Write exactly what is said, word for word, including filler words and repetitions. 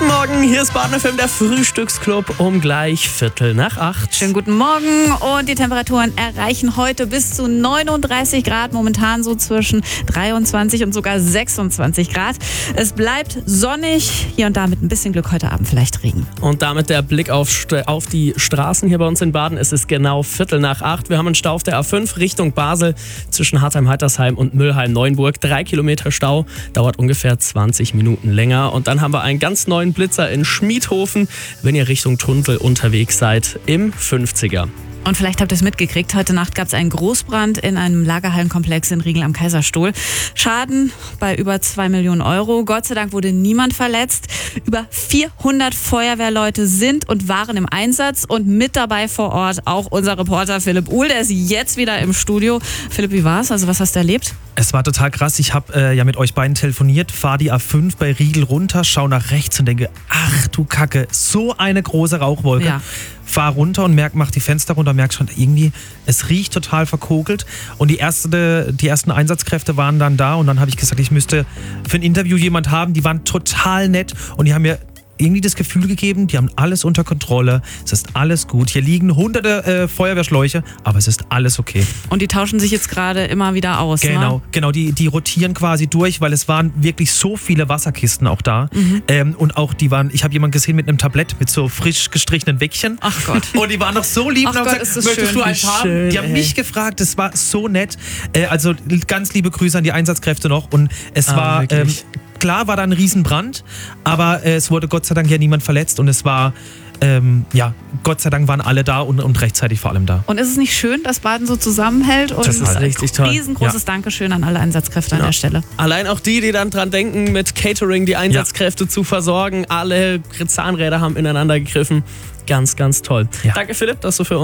Guten Morgen, hier ist Baden F M, der Frühstücksclub um gleich Viertel nach acht. Schönen guten Morgen und die Temperaturen erreichen heute bis zu neununddreißig Grad, momentan so zwischen dreiundzwanzig und sogar sechsundzwanzig Grad. Es bleibt sonnig, hier und da mit ein bisschen Glück heute Abend vielleicht Regen. Und damit der Blick auf, auf die Straßen hier bei uns in Baden. Es ist genau Viertel nach acht. Wir haben einen Stau auf der A fünf Richtung Basel zwischen Hartheim-Heitersheim und Mülheim-Neuenburg. Drei Kilometer Stau, dauert ungefähr zwanzig Minuten länger. Und dann haben wir einen ganz neuen Blitzer in Schmiedhofen, wenn ihr Richtung Tunnel unterwegs seid, im fünfziger. Und vielleicht habt ihr es mitgekriegt, heute Nacht gab es einen Großbrand in einem Lagerhallenkomplex in Riegel am Kaiserstuhl. Schaden bei über zwei Millionen Euro. Gott sei Dank wurde niemand verletzt. Über vierhundert Feuerwehrleute sind und waren im Einsatz und mit dabei vor Ort auch unser Reporter Philipp Uhl. Der ist jetzt wieder im Studio. Philipp, wie war's? Also was hast du erlebt? Es war total krass. Ich habe äh, ja mit euch beiden telefoniert, fahre die A fünf bei Riegel runter, schaue nach rechts und denke, ach du Kacke, so eine große Rauchwolke. Ja. Fahr runter und merk, mach die Fenster runter, merk schon irgendwie, es riecht total verkokelt. Und die, erste, die ersten Einsatzkräfte waren dann da und dann habe ich gesagt, ich müsste für ein Interview jemand haben. Die waren total nett und die haben mir irgendwie das Gefühl gegeben, die haben alles unter Kontrolle, es ist alles gut. Hier liegen hunderte äh, Feuerwehrschläuche, aber es ist alles okay. Und die tauschen sich jetzt gerade immer wieder aus, Genau, ne? genau, die, die rotieren quasi durch, weil es waren wirklich so viele Wasserkisten auch da. Mhm. Ähm, und auch die waren, ich habe jemanden gesehen mit einem Tablett, mit so frisch gestrichenen Wäckchen. Ach Gott. Und die waren noch so lieb. Ach und haben Gott, gesagt, ist das möchtest schön. du eins haben? Schön, die haben ey. mich gefragt, das war so nett. Äh, also ganz liebe Grüße an die Einsatzkräfte noch. Und es Ah, war... Ähm, Klar war da ein Riesenbrand, aber äh, es wurde Gott sei Dank ja niemand verletzt und es war, ähm, ja, Gott sei Dank waren alle da und, und rechtzeitig vor allem da. Und ist es nicht schön, dass Baden so zusammenhält? Und Das ist richtig toll. Riesengroßes Ja. Dankeschön an alle Einsatzkräfte Ja. an der Stelle. Allein auch die, die dann dran denken, mit Catering die Einsatzkräfte ja. zu versorgen. Alle Zahnräder haben ineinander gegriffen. Ganz, ganz toll. Ja. Danke Philipp, dass du für uns